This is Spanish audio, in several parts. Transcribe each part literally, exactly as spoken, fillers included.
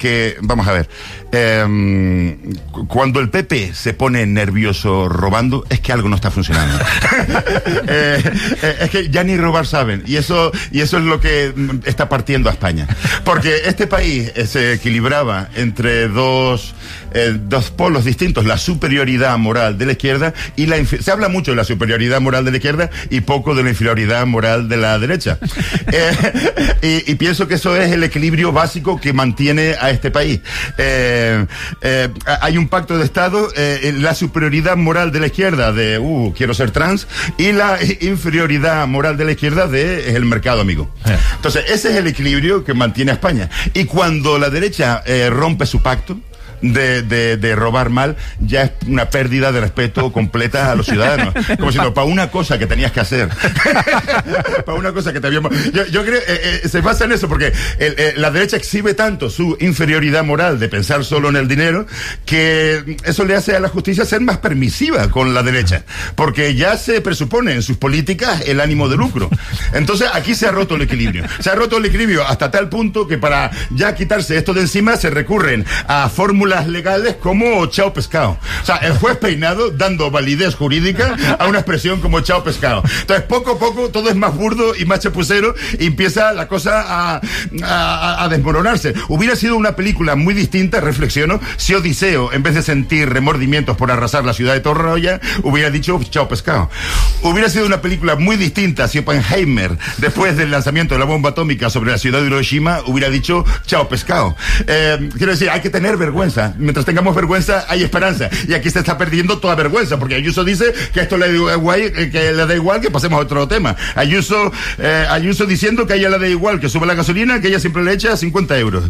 que, vamos a ver, eh, cuando el P P se pone nervioso robando, es que algo no está funcionando. eh, eh, es que ya ni robar saben, y eso, y eso es lo que está partiendo a España. Porque este país eh, se equilibraba entre dos, eh, dos polos distintos, la superioridad moral de la izquierda y la infi- se habla mucho de la superioridad moral de la izquierda y poco de la inferioridad moral de la derecha. eh, y, y pienso que eso es el equilibrio básico que mantiene a este país. Eh, eh, hay un pacto de Estado, eh, la superioridad moral de la izquierda de, uh, quiero ser trans, y la inferioridad moral de la izquierda de, es el mercado, amigo. Entonces, ese es el equilibrio que mantiene a España. Y cuando la derecha eh, rompe su pacto, De, de, de robar mal, ya es una pérdida de respeto completa a los ciudadanos. Como si no, para una cosa que tenías que hacer. Para una cosa que te habíamos... Yo, yo creo, eh, eh, se basa en eso, porque el, eh, la derecha exhibe tanto su inferioridad moral de pensar solo en el dinero, que eso le hace a la justicia ser más permisiva con la derecha, porque ya se presupone en sus políticas el ánimo de lucro. Entonces, aquí se ha roto el equilibrio. Se ha roto el equilibrio hasta tal punto que para ya quitarse esto de encima se recurren a fórmulas legales como chao pescado. O sea, el juez Peinado dando validez jurídica a una expresión como chao pescado. Entonces, poco a poco todo es más burdo y más chapucero y empieza la cosa a, a, a desmoronarse. Hubiera sido una película muy distinta, reflexiono, si Odiseo, en vez de sentir remordimientos por arrasar la ciudad de Troya, hubiera dicho chao pescado. Hubiera sido una película muy distinta si Oppenheimer, después del lanzamiento de la bomba atómica sobre la ciudad de Hiroshima, hubiera dicho chao pescado. Eh, quiero decir, hay que tener vergüenza. Mientras tengamos vergüenza, hay esperanza. Y aquí se está perdiendo toda vergüenza, porque Ayuso dice que esto le da igual, que le da igual que pasemos a otro tema. Ayuso, eh, Ayuso diciendo que a ella le da igual que suba la gasolina, que ella siempre le echa cincuenta euros.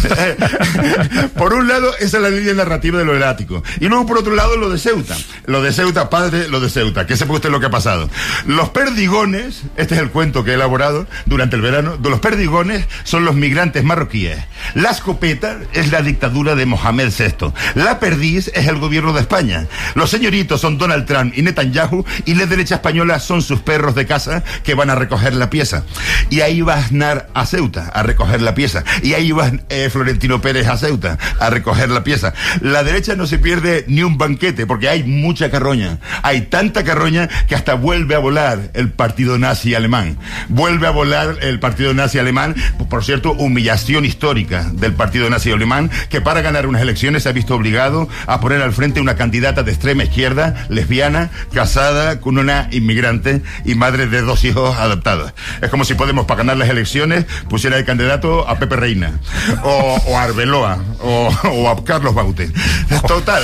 Por un lado, esa es la línea narrativa de lo del ático. Y luego, por otro lado, lo de Ceuta. Lo de Ceuta, padre, lo de Ceuta. Que sepa usted lo que ha pasado. Los perdigones, este es el cuento que he elaborado durante el verano, de los perdigones son los migrantes marroquíes. La escopeta es la dictadura de Mohamed sexto. La perdiz es el gobierno de España. Los señoritos son Donald Trump y Netanyahu, y la derecha española son sus perros de casa que van a recoger la pieza. Y ahí va Aznar a Ceuta a recoger la pieza. Y ahí va eh, Florentino Pérez a Ceuta a recoger la pieza. La derecha no se pierde ni un banquete, porque hay mucha carroña. Hay tanta carroña que hasta vuelve a volar el partido nazi alemán. Vuelve a volar el partido nazi alemán. Por cierto, humillación histórica del partido nazi alemán, que para ganar unas elecciones se ha visto obligado a poner al frente una candidata de extrema izquierda, lesbiana, casada con una inmigrante y madre de dos hijos adoptados. Es como si Podemos, para ganar las elecciones, pusiera de candidato a Pepe Reina, o, o a Arbeloa, o, o a Carlos Baute. Total.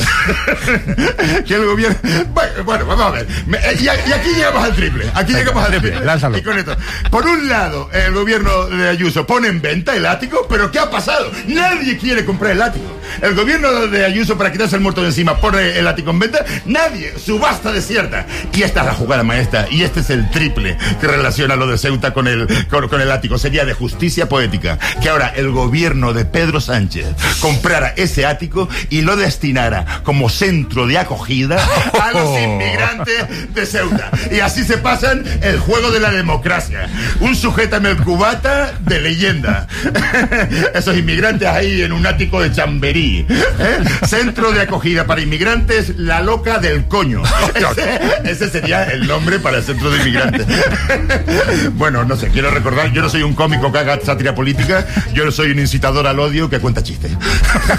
Que el gobierno... Bueno, bueno, vamos a ver. Y, y aquí llegamos al triple. Aquí Venga, llegamos al triple. Lánzalo. Y con esto. Por un lado, el gobierno de Ayuso pone en venta el ático, pero ¿qué ha pasado? Nadie quiere comprar el ático. El gobierno de Ayuso, para quitarse el muerto de encima, pone el ático en venta. Nadie. Subasta desierta. Y esta es la jugada maestra. Y este es el triple que relaciona lo de Ceuta con el, con, con el ático. Sería de justicia poética que ahora el gobierno de Pedro Sánchez comprara ese ático y lo destinara como centro de acogida a los inmigrantes de Ceuta. Y así se pasan el juego de la democracia. Un sujétame el cubata de leyenda. Esos inmigrantes ahí en un ático de Chamberí. ¿Eh? Centro de acogida para inmigrantes, la loca del coño. Ese, ese sería el nombre para el centro de inmigrantes. Bueno, no sé, quiero recordar, yo no soy un cómico que haga sátira política, yo soy un incitador al odio que cuenta chistes.